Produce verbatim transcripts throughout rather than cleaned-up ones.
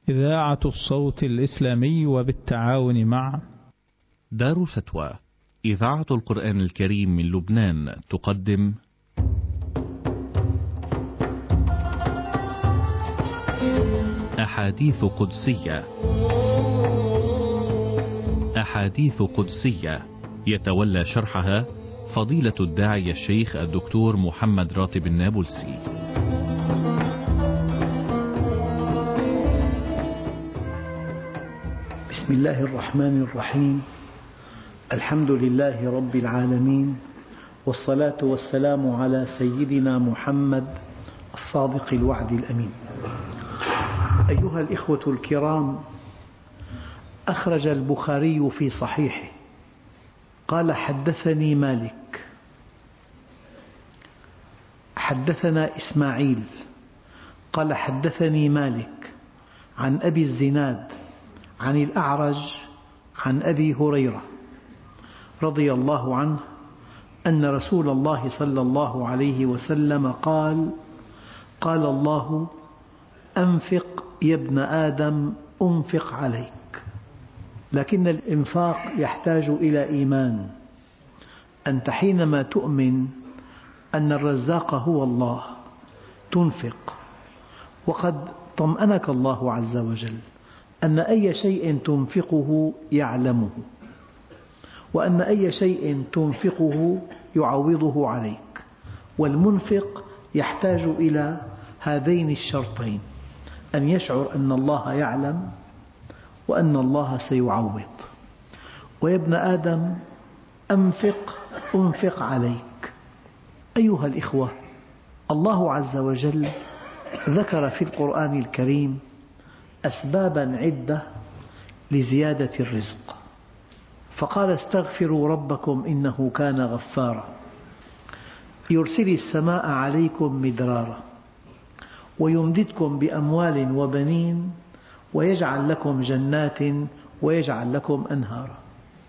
إذاعة الصوت الإسلامي وبالتعاون مع دار الفتوى إذاعة القرآن الكريم من لبنان تقدم أحاديث قدسية. أحاديث قدسية يتولى شرحها فضيلة الداعية الشيخ الدكتور محمد راتب النابلسي. بسم الله الرحمن الرحيم. الحمد لله رب العالمين، والصلاة والسلام على سيدنا محمد الصادق الوعد الأمين. أيها الإخوة الكرام، أخرج البخاري في صحيحه قال: حدثني مالك حدثنا إسماعيل قال حدثني مالك عن أبي الزناد عن الأعرج عن أبي هريرة رضي الله عنه أن رسول الله صلى الله عليه وسلم قال: قال الله: أنفق يا ابن آدم أنفق عليك. لكن الإنفاق يحتاج إلى إيمان. أنت حينما تؤمن أن الرزاق هو الله تنفق، وقد طمأنك الله عز وجل أن أي شيء تنفقه يعلمه، وأن أي شيء تنفقه يعوضه عليك. والمنفق يحتاج إلى هذين الشرطين: أن يشعر أن الله يعلم، وأن الله سيعوض. ويا ابن آدم أنفق أنفق عليك. أيها الإخوة، الله عز وجل ذكر في القرآن الكريم أسبابا عدة لزيادة الرزق، فقال: استغفروا ربكم إنه كان غفارا يرسل السماء عليكم مدرارا ويمددكم بأموال وبنين ويجعل لكم جنات ويجعل لكم أنهارا.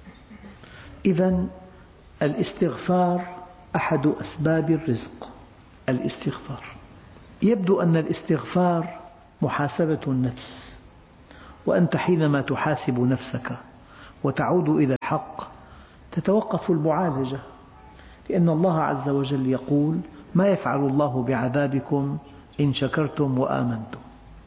إذن الاستغفار أحد أسباب الرزق. الاستغفار يبدو أن الاستغفار محاسبة النفس، وأنت حينما تحاسب نفسك وتعود إلى الحق تتوقف المعالجة، لأن الله عز وجل يقول: ما يفعل الله بعذابكم إن شكرتم وآمنتم.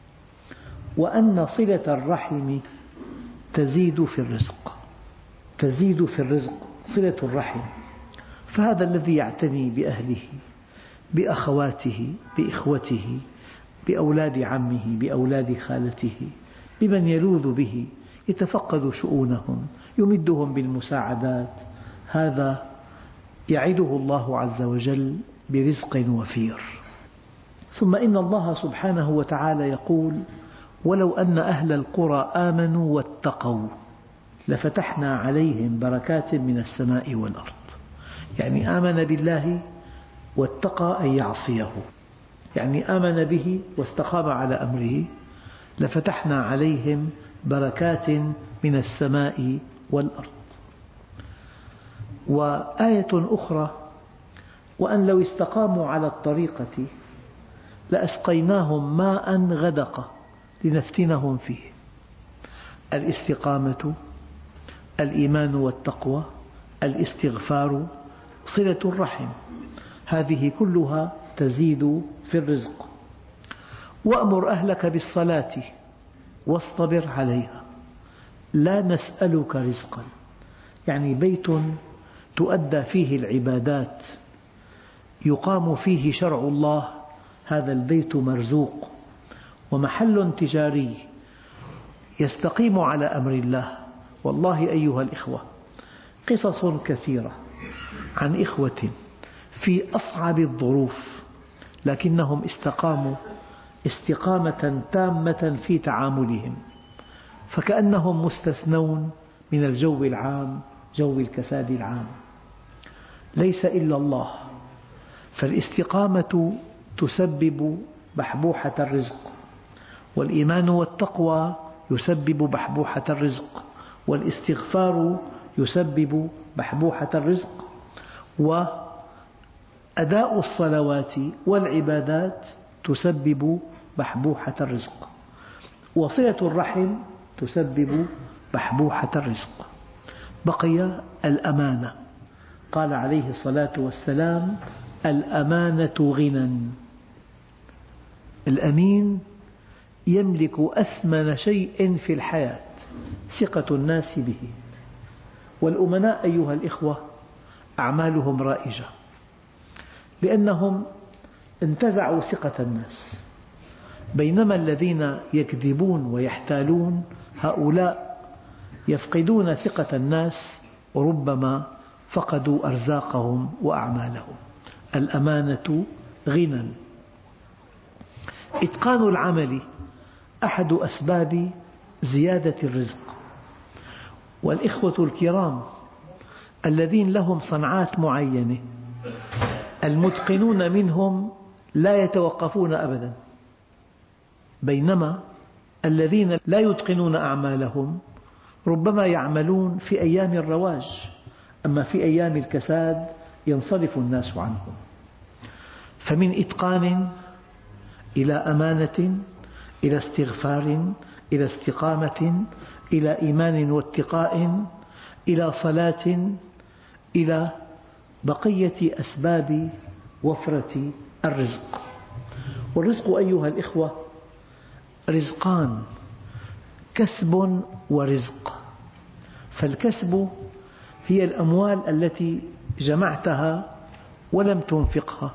وأن صلة الرحم تزيد في الرزق تزيد في الرزق صلة الرحم. فهذا الذي يعتني بأهله، بأخواته، بإخوته، بأولاد عمه، بأولاد خالته، بمن يلوذ به، يتفقد شؤونهم، يمدهم بالمساعدات، هذا يعده الله عز وجل برزق وفير. ثم إن الله سبحانه وتعالى يقول: ولو أن أهل القرى آمنوا واتقوا لفتحنا عليهم بركات من السماء والأرض. يعني آمن بالله واتقى أن يعصيه، يعني آمن به واستقام على أمره، لفتحنا عليهم بركات من السماء والأرض. وآية أخرى: وأن لو استقاموا على الطريقة لأسقيناهم ماء غدقا لنفتنهم فيه. الاستقامة، الإيمان والتقوى، الاستغفار، صلة الرحم، هذه كلها تزيد في الرزق. وأمر أهلك بالصلاة واصطبر عليها. لا نسألك رزقا، يعني بيت تؤدى فيه العبادات، يقام فيه شرع الله، هذا البيت مرزوق. ومحل تجاري يستقيم على أمر الله. والله أيها الإخوة، قصص كثيرة عن إخوة في أصعب الظروف لكنهم استقاموا استقامة تامة في تعاملهم، فكأنهم مستثنون من الجو العام، جو الكساد العام. ليس إلا الله. فالاستقامة تسبب بحبوحة الرزق، والإيمان والتقوى يسبب بحبوحة الرزق، والاستغفار يسبب بحبوحة الرزق، وأداء الصلوات والعبادات تسبب بحبوحة الرزق. وصلة الرحم تسبب بحبوحة الرزق. بقي الأمانة. قال عليه الصلاة والسلام: الأمانة غنى. الأمين يملك أثمن شيء في الحياة، ثقة الناس به. والأمناء أيها الإخوة أعمالهم رائجة، لأنهم انتزعوا ثقة الناس، بينما الذين يكذبون ويحتالون هؤلاء يفقدون ثقة الناس وربما فقدوا أرزاقهم وأعمالهم. الأمانة غنى. إتقان العمل أحد أسباب زيادة الرزق. والإخوة الكرام الذين لهم صنعات معينة المتقنون منهم لا يتوقفون أبدا، بينما الذين لا يتقنون أعمالهم ربما يعملون في أيام الرواج، أما في أيام الكساد ينصرف الناس عنهم. فمن إتقان إلى أمانة، إلى استغفار، إلى استقامة، إلى إيمان واتقاء، إلى صلاة، إلى بقية أسباب وفرة الرزق. والرزق أيها الإخوة رزقان: كسب ورزق. فالكسب هي الأموال التي جمعتها ولم تنفقها،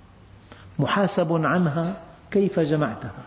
محاسب عنها كيف جمعتها.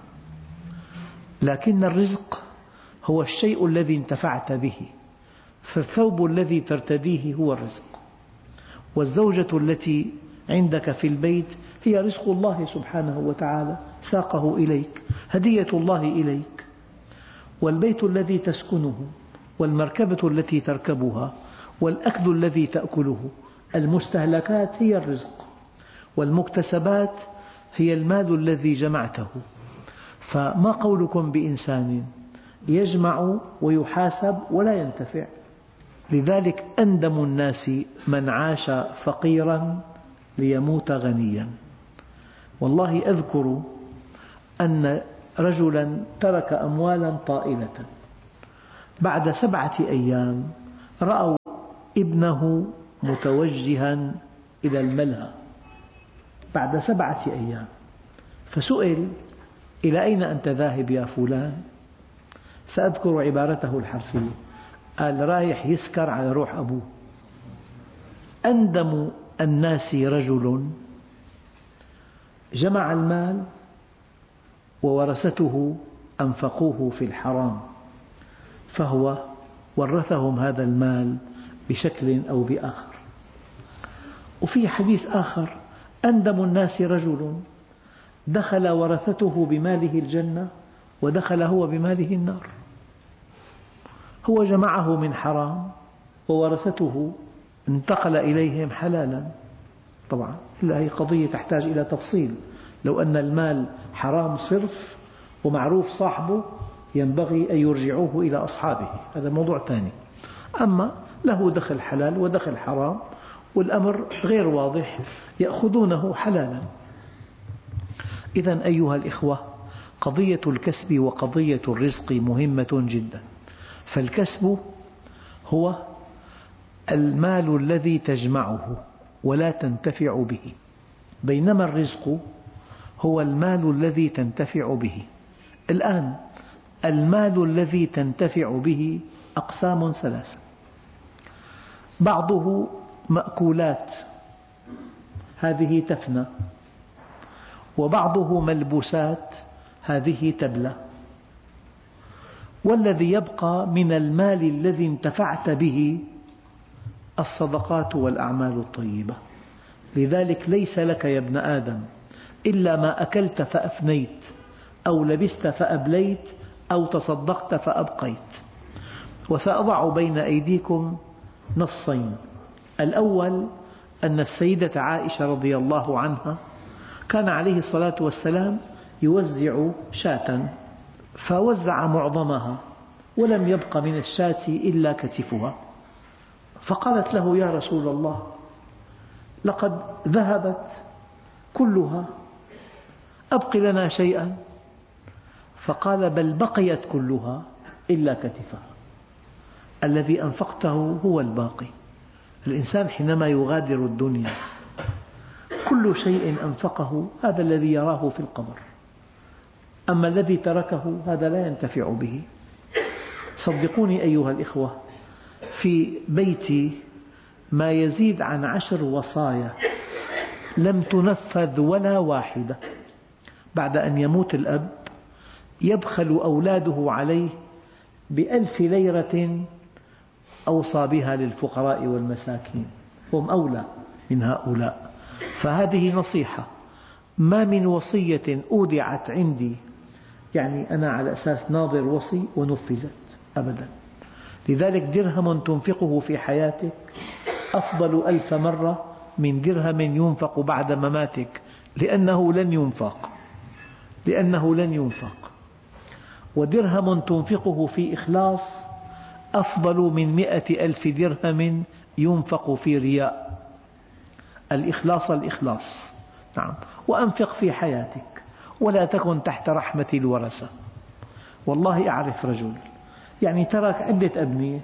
لكن الرزق هو الشيء الذي انتفعت به، فالثوب الذي ترتديه هو الرزق، والزوجة التي عندك في البيت هي رزق الله سبحانه وتعالى، ساقه إليك، هدية الله إليك. والبيت الذي تسكنه، والمركبة التي تركبها، والأكل الذي تأكله، المستهلكات هي الرزق، والمكتسبات هي المال الذي جمعته. فما قولكم بإنسان يجمع ويحاسب ولا ينتفع؟ لذلك أندم الناس من عاش فقيرا ليموت غنيا. والله أذكر أن رجلا ترك أموالا طائلة، بعد سبعة أيام رأوا ابنه متوجها إلى الملهى، بعد سبعة أيام، فسئل: إلى أين أنت ذاهب يا فلان؟ سأذكر عبارته الحرفية، قال: رايح يسكر على روح أبوه. أندم الناس رجل جمع المال وورثته أنفقوه في الحرام، فهو ورثهم هذا المال بشكل أو بآخر. وفي حديث آخر: أندم الناس رجل دخل ورثته بماله الجنة ودخل هو بماله النار. هو جمعه من حرام وورثته انتقل إليهم حلالا. طبعا هذه قضية تحتاج إلى تفصيل. لو أن المال حرام صرف ومعروف صاحبه ينبغي أن يرجعوه إلى أصحابه، هذا موضوع ثاني. أما له دخل حلال ودخل حرام والأمر غير واضح يأخذونه حلالا. إذن أيها الإخوة قضية الكسب وقضية الرزق مهمة جدا. فالكسب هو المال الذي تجمعه ولا تنتفع به، بينما الرزق هو المال الذي تنتفع به. الآن المال الذي تنتفع به أقسام ثلاثة: بعضه مأكولات، هذه تفنى، وبعضه ملبوسات، هذه تبلى، والذي يبقى من المال الذي انتفعت به الصدقات والأعمال الطيبة. لذلك ليس لك يا ابن آدم إلا ما أكلت فأفنيت، أو لبست فأبليت، أو تصدقت فأبقيت. وسأضع بين أيديكم نصين: الأول أن السيدة عائشة رضي الله عنها كان عليه الصلاة والسلام يوزع شاة، فوزع معظمها ولم يبق من الشاة إلا كتفها، فقالت له: يا رسول الله، لقد ذهبت كلها، أبق لنا شيئا. فقال بل بقيت كلها إلا كتفها. الذي أنفقته هو الباقي. الإنسان حينما يغادر الدنيا كل شيء أنفقه هذا الذي يراه في القبر، أما الذي تركه هذا لا ينتفع به. صدقوني أيها الإخوة، في بيتي ما يزيد عن عشر وصايا لم تنفذ ولا واحدة. بعد أن يموت الأب يبخل أولاده عليه بألف ليرة أوصى بها للفقراء والمساكين، هم أولى من هؤلاء. فهذه نصيحة، ما من وصية أودعت عندي يعني أنا على أساس ناظر وصي ونفذت أبدا. لذلك درهم تنفقه في حياتك أفضل ألف مرة من درهم ينفق بعد مماتك، لأنه لن ينفق لأنه لن ينفق. ودرهم تنفقه في إخلاص أفضل من مئة ألف درهم ينفق في رياء. الإخلاص الإخلاص، نعم. وأنفق في حياتك ولا تكن تحت رحمة الورثة. والله أعرف رجل يعني ترك عدة أبنية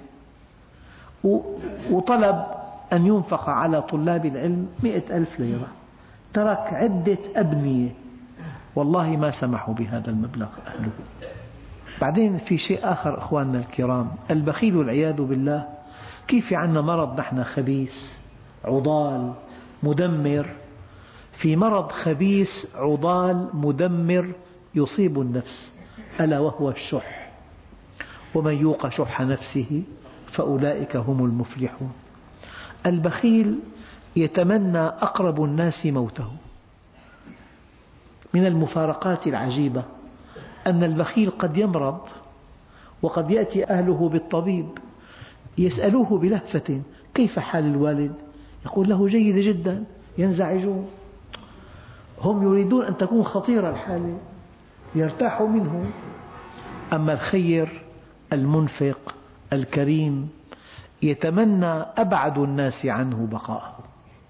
وطلب أن ينفق على طلاب العلم مئة ألف ليرة، ترك عدة أبنية، والله ما سمحوا بهذا المبلغ أهله. بعدين في شيء آخر أخواننا الكرام، البخيل والعياذ بالله كيف عندنا مرض نحن خبيث عضال مدمر، في مرض خبيث عضال مدمر يصيب النفس، ألا وهو الشح. ومن يوق شح نفسه فأولئك هم المفلحون. البخيل يتمنى أقرب الناس موته. من المفارقات العجيبة أن البخيل قد يمرض وقد يأتي أهله بالطبيب يسألوه بلهفة كيف حال الوالد؟ يقول له جيد جدا، ينزعجون. هم يريدون أن تكون خطيرة الحالة يرتاحوا منه. أما الخير المنفق الكريم يتمنى أبعد الناس عنه بقاءه.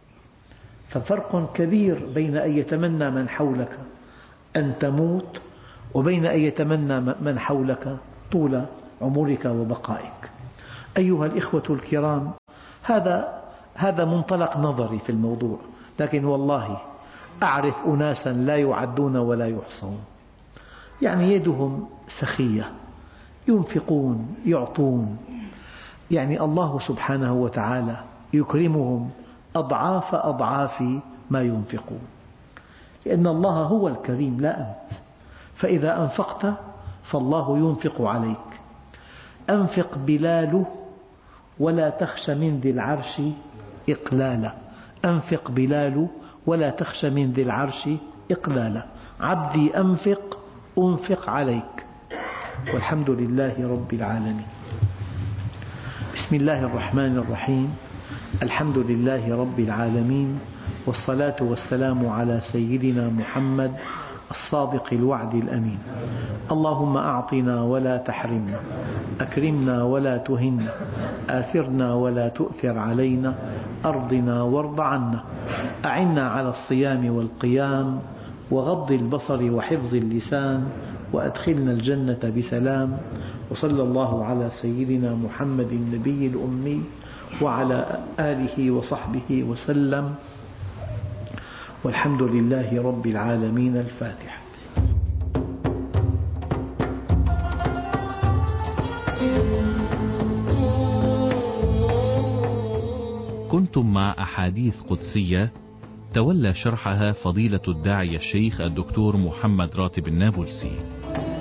ففرق كبير بين أن يتمنى من حولك أن تموت وبين أن يتمنى من حولك طول عمرك وبقائك. أيها الإخوة الكرام، هذا هذا منطلق نظري في الموضوع، لكن والله أعرف أناسا لا يعدون ولا يحصون، يعني يدهم سخية، ينفقون يعطون، يعني الله سبحانه وتعالى يكرمهم أضعاف أضعاف ما ينفقون، لأن الله هو الكريم لا أنت. فإذا أنفقت فالله ينفق عليك. أنفق بلال ولا تخش من ذي العرش إقلالا. أنفق بلال ولا تخش من ذي العرش إقلالا. عبدي أنفق أنفق عليك. والحمد لله رب العالمين. بسم الله الرحمن الرحيم. الحمد لله رب العالمين، والصلاة والسلام على سيدنا محمد الصادق الوعد الأمين. اللهم أعطنا ولا تحرمنا، أكرمنا ولا تهنا، آثرنا ولا تؤثر علينا، أرضنا وارض عنا، أعنا على الصيام والقيام وغض البصر وحفظ اللسان، وأدخلنا الجنة بسلام. وصلى الله على سيدنا محمد النبي الأمي وعلى آله وصحبه وسلم، والحمد لله رب العالمين. الفاتحة. كنتم مع أحاديث قدسية تولى شرحها فضيلة الداعية الشيخ الدكتور محمد راتب النابلسي.